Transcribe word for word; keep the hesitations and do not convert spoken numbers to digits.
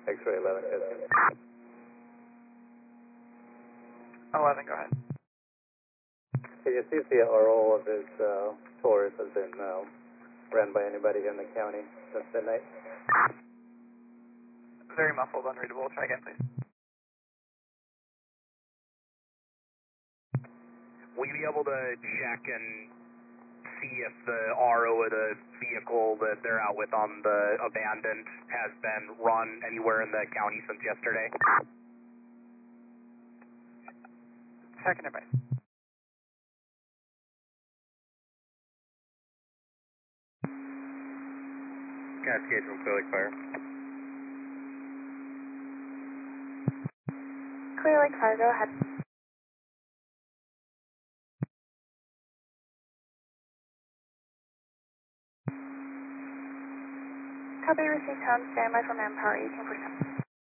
X-ray eleven, Cascade. eleven, go ahead. Can you see if the roll of his uh, tours has been uh, ran by anybody here in the county since midnight? Very muffled, unreadable. Try again, please. Will you be able to check and see if the R O of the vehicle that they're out with on the abandoned has been run anywhere in the county since yesterday? Second advice. Cascade from Clear Lake Fire. Clear Lake Fire, go ahead. Copy, received, tone, standby for manpower, eighteen percent.